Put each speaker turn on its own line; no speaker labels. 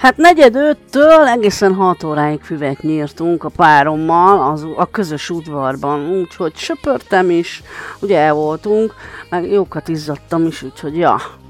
Hát 4:45-től egészen 6 óráig füvet nyírtunk a párommal a közös udvarban, úgyhogy söpörtem is, ugye el voltunk, meg jókat izzadtam is, úgyhogy ja.